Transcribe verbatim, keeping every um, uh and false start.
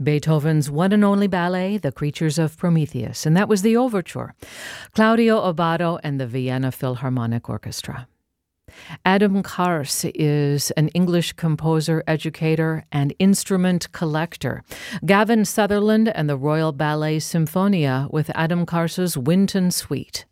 Beethoven's one and only ballet, The Creatures of Prometheus, and that was the overture. Claudio Abbado and the Vienna Philharmonic Orchestra. Adam Kars is an English composer, educator, and instrument collector. Gavin Sutherland and the Royal Ballet Symphonia with Adam Kars's Winton Suite.